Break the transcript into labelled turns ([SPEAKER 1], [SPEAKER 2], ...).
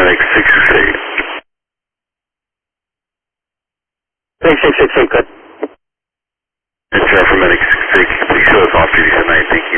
[SPEAKER 1] medic 668.
[SPEAKER 2] 6668, good.
[SPEAKER 1] It's for medic 66, please show us off duty tonight, thank you.